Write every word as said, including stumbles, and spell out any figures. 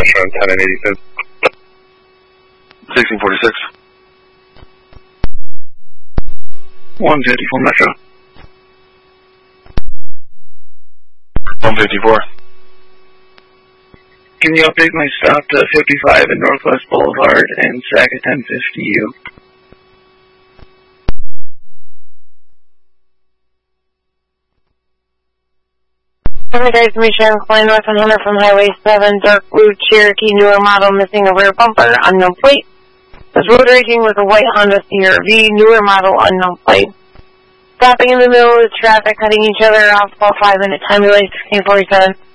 Metro and ten and eighty-fifth. sixteen forty-six. one fifty-four Metro. one fifty-four. Can you update my stop to fifty-five at Northwest Boulevard and S A C at ten fifty U? Hi guys, Michelle Klein, North one hundred from Highway seven, dark blue Cherokee, newer model, missing a rear bumper, unknown plate. Was road raging with a white Honda C R V, newer model, unknown plate. Stopping in the middle of the traffic, cutting each other off, about five minute time delay, sixteen forty-seven.